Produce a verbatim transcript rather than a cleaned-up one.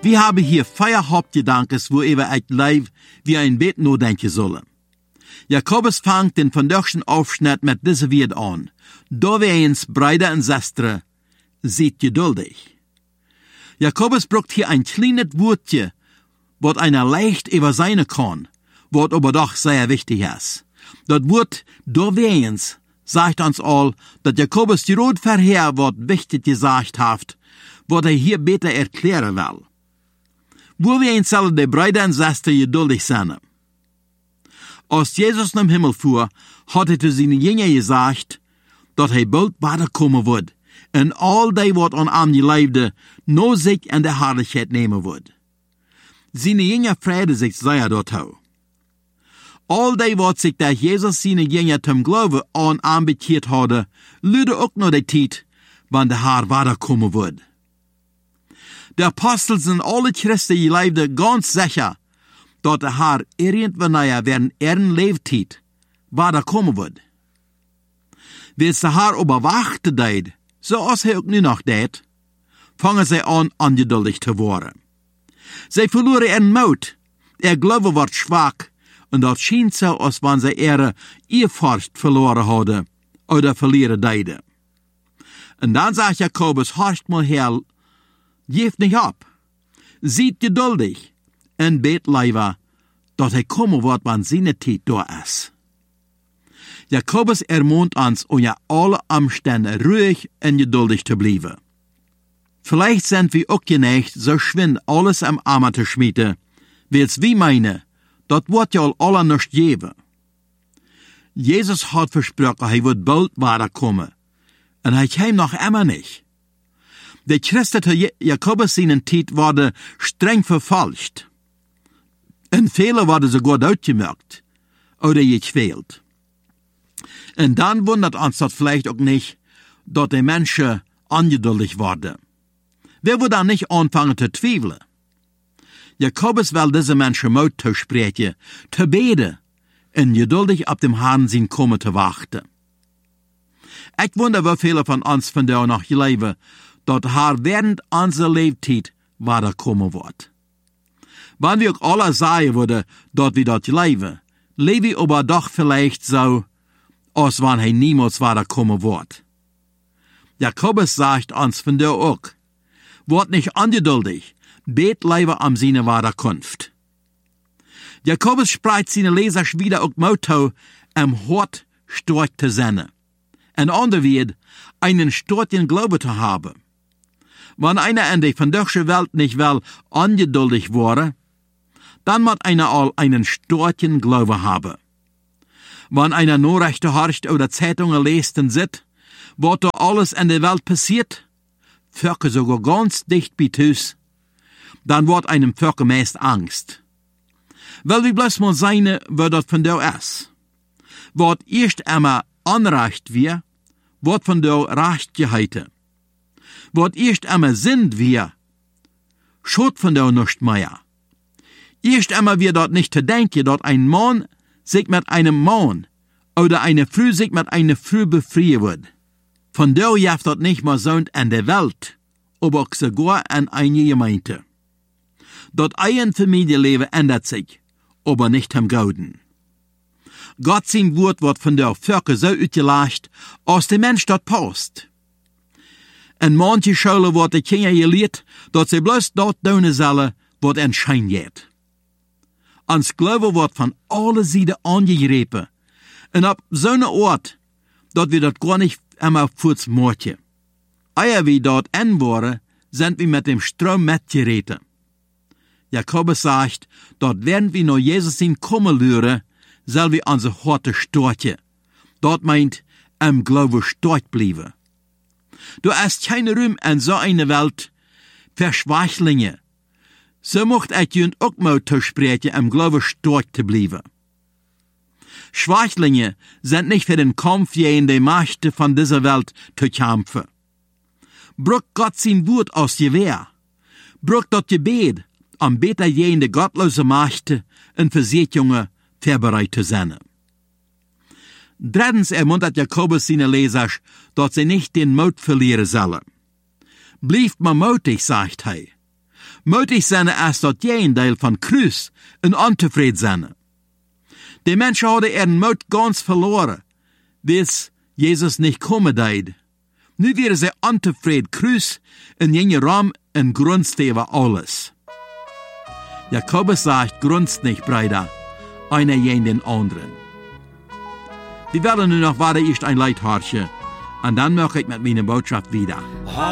Wir haben hier vier Hauptgedankens, wo wir ein Leib wie ein Bett nur denken sollen. Jakobus fängt den vandaagschen Aufschnitt mit diesem Wort an. Da weens, Brüder und Schwestern, seid geduldig. Jakobus braucht hier ein kleines Wortje, was einer leicht übersehen kann, was aber doch sehr wichtig ist. Das Wort da weens sagt uns all, dass Jakobus die Rot vorher was wichtig gesagt hat, was er hier besser erklären will. Wo weens sollen die Brüder und Schwestern geduldig sein? Als Jesus nach dem Himmel fuhr, hat er zu seinen Jüngern gesagt, dass er bald weiterkommen wird und all die, was an ihm geleefde, nur sich in der Herrlichkeit nehmen wird. Seine Jünger freuen sich sehr dazu. All die, was sich durch Jesus seine Jünger zum Glauben an ihm bekehrt hadden, lüde auch noch die Zeit, wann der Herr weiterkommen wird. Die Apostel sind alle Christen geleefde ganz sicher, dass der Herr irgendwann während ihren Lebenszeit weiterkommen wird. Wenn der Herr überwachte deed, so als er auch nu noch deed, fangen sie an, ungeduldig zu werden. Sie verloren ihren Mut, ihr Glaube wird schwach, und das schien so, als wenn sie ihre Ehrfurcht verloren hadden, oder verlieren deiden. Und dann sagt Jakobus, horcht mal her, geeft nicht ab, seid geduldig, en bet leiva, dat hij komen wordt wanneer zijn tijd door is. Jakobus ermunt ons onder alle Umstände ruhig en geduldig te blijven. Vielleicht sind wir auch geneigt, so schwind alles am Arme zu schmieden, weil's wie meine, dat wird ja all alle nicht geben. Jesus hat versprochen, hij wird bald weiterkommen, und hij kam noch immer nicht. Die Christen zu Jakobus seinen Tijd worden streng verfälscht. En vele worden sogar uitgemerkt, oder gequält. Und dann wundert uns das vielleicht auch nicht, dass die Menschen ungeduldig werden. Wer wird dann nicht anfangen zu zweifeln? Jakobus will diese Menschen Mut zu sprechen, zu beten und geduldig auf dem Herrn sein Kommen zu warten. Ich wundere, wie viele von uns von da noch leben, dass der Herr während unserer Lebzeit weiterkommen wird. Wenn wir auch alle sagen würden, dass wir dort leben, leben wir aber doch vielleicht so, als wenn er niemals weiterkommen wird. Jakobus sagt uns von der auch, wird nicht ungeduldig, bet leben am seine Wiederkunft. Jakobus spricht seine Leser wieder auch Motto, am Hort stark zu sein. Ein anderer wird, einen starken Glaube zu haben. Wenn einer in der vandaagse Welt nicht will ungeduldig werden, dann muss einer all einen starken Glaube haben. Wenn einer Nachrichten horcht oder Zeitungen liest und sieht, was da alles in der Welt passiert, Völker sogar ganz dicht bei Tüs, dann wird einem Völker meist Angst. Weil wir bloß mal sein, was das von da ist. Was erst einmal Unrecht wir, wird von da Recht gehalten. Was erst einmal sind wir, schot von da nicht mehr. Erst einmal wir dort nicht zu denken, dass ein Mann sich mit einem Mann oder eine Frau sich mit einer Frau befreien wird. Von da jaft dort nicht mehr so in der Welt, aber auch sogar in eine Gemeinde. Dort ein Familienleben ändert sich, aber nicht am Gauden. Gott sein Wort wird von der Völker so utgelacht, als der Mensch dort passt. In manche Schulen wird die Kinder gelehrt, dass sie bloß dort tun sollen, was ihnen Schein geht. Ans Glaube wird von allen Seiten angegriffen, und ab so einer Ort, dass wir dort gar nicht einmal kurz morgen. Ehe wir dort in waren, sind wir mit dem Strom mitgeritten. Jakobus sagt, dort werden wir noch Jesus in kommen lüren, soll wir unsere Horte storchen. Dort meint, am Glaube stark bleiben. Du hast keine Ruhm in so einer Welt für Schwächlinge. So mocht ich jünd auch mal zu sprechen, am Glaube stark zu bleiben. Schwächlinge sind nicht für den Kampf gegen die Mächte von dieser Welt zu kämpfen. Bruch Gott sein Wort aus Gewehr. Bruch dort Gebet, am beter gegen die gottlose Mächte und Versicherungen vorbereitet zu sein. Drittens ermuntert Jakobus seine Leser, dass sie nicht den Mut verlieren sollen. Bleibt mal mutig, sagt er. Mötig sein, als dat Gegenteil von Kruis en ontevreden zijn. Die Menschen hadden ihren Mut ganz verloren, bis Jesus nicht kommen deed. Nu wären sie ontevreden Kruis en jene Ram en Grundsteven alles. Jakobus sagt, grunzt nicht, Brüder, einer gegen den anderen. Wir werden nur noch weiter erst ein Leithartje, und dann mache ich mit meiner Botschaft wieder.